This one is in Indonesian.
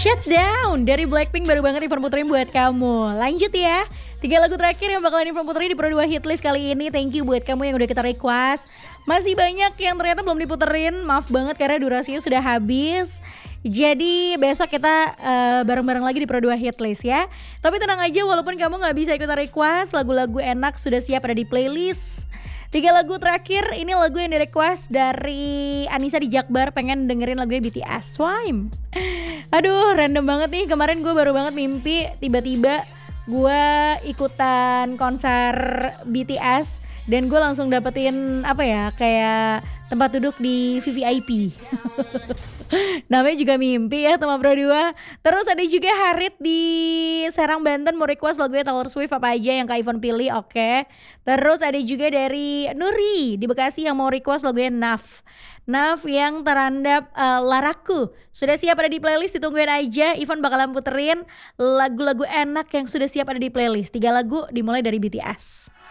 Shutdown dari Blackpink baru banget Ivan puterin buat kamu. Lanjut ya. 3 lagu terakhir yang bakalan Ivan puterin di Pro 2 Hitlist kali ini. Thank you buat kamu yang udah kita request. Masih banyak yang ternyata belum diputerin. Maaf banget karena durasinya sudah habis. Jadi besok kita bareng-bareng lagi di Pro 2 Hitlist ya. Tapi tenang aja, walaupun kamu gak bisa ikutan request, lagu-lagu enak sudah siap ada di playlist. 3 lagu terakhir, ini lagu yang di-request dari Anissa di Jakbar, pengen dengerin lagunya BTS, Swime. Aduh, random banget nih, kemarin gue baru banget mimpi, tiba-tiba gue ikutan konser BTS dan gue langsung dapetin kayak tempat duduk di VVIP. Namanya juga mimpi ya teman Pro 2. Terus ada juga Harit di Serang Banten mau request lagunya Taylor Swift apa aja yang Kak Ivan pilih, oke. Terus ada juga dari Nuri di Bekasi yang mau request lagunya Naf yang terandap Laraku. Sudah siap ada di playlist, ditungguin aja. Ivan bakalan puterin lagu-lagu enak yang sudah siap ada di playlist. 3 lagu dimulai dari BTS.